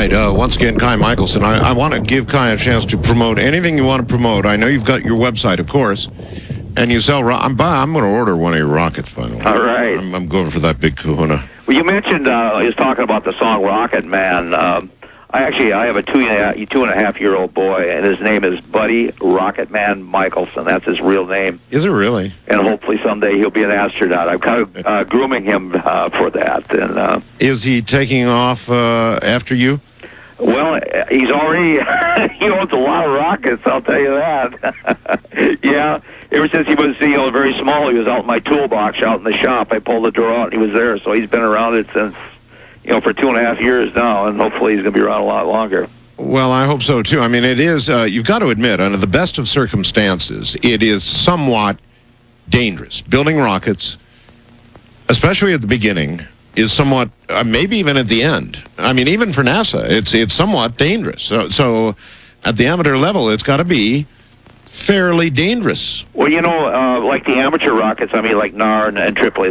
right. Once again, Kai Michelson. I want to give Kai a chance to promote anything you want to promote. I know you've got your website, of course, and you sell. I'm going to order one of your rockets, by the way. All right. I'm going for that big kahuna. Well, you mentioned he was talking about the song Rocket Man. I have a two and a half year old boy, and his name is Buddy Rocket Man Michelson. That's his real name. Is it really? And hopefully someday he'll be an astronaut. I'm kind of grooming him for that. And is he taking off after you? Well, he's already he owns a lot of rockets. I'll tell you that. Yeah. Ever since he was very small, he was out in my toolbox out in the shop. I pulled the door out, and he was there. So he's been around it since. For 2.5 years now, and hopefully he's going to be around a lot longer. Well, I hope so, too. I mean, it is, you've got to admit, under the best of circumstances, it is somewhat dangerous. Building rockets, especially at the beginning, is somewhat, maybe even at the end. I mean, even for NASA, it's somewhat dangerous. So at the amateur level, it's got to be fairly dangerous. Well, like the amateur rockets, like NAR and AAA,